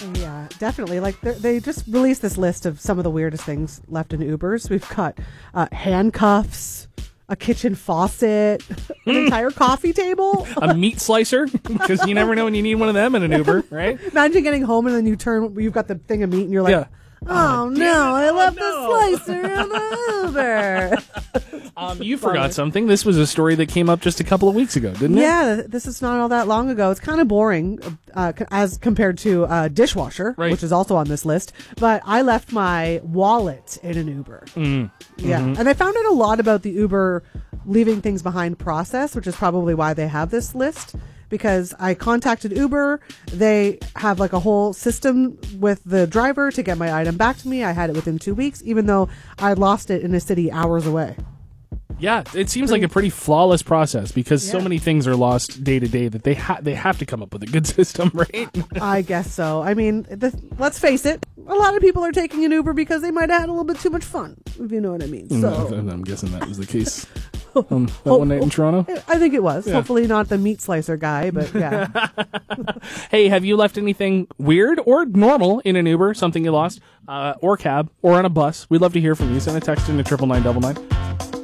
Yeah, definitely. Like they just released this list of some of the weirdest things left in Ubers. We've got handcuffs, a kitchen faucet, an entire coffee table, A meat slicer, because you never know when you need one of them in an Uber, right? Imagine getting home and then you've got the thing of meat and you're like, Yeah. oh no, I left the slicer in the Uber. You forgot something. This was a story that came up just a couple of weeks ago, didn't it? Yeah, this is not all that long ago. It's kind of boring as compared to a dishwasher, Right. which is also on this list. But I left my wallet in an Uber. Yeah, and I found out a lot about the Uber leaving things behind process, which is probably why they have this list. Because I contacted Uber, they have like a whole system with the driver to get my item back to me. I had it within 2 weeks, even though I lost it in a city hours away. Yeah, it seems like a pretty flawless process because so Yeah. many things are lost day to day that they have to come up with a good system, right? I guess so. I mean, let's face it, a lot of people are taking an Uber because they might have had a little bit too much fun, if you know what I mean. So I'm guessing that was the case. That one night in Toronto. I think it was. Yeah. Hopefully not the meat slicer guy, but yeah. Hey, have you left anything weird or normal in an Uber, something you lost, or cab, or on a bus? We'd love to hear from you. Send a text into 99999.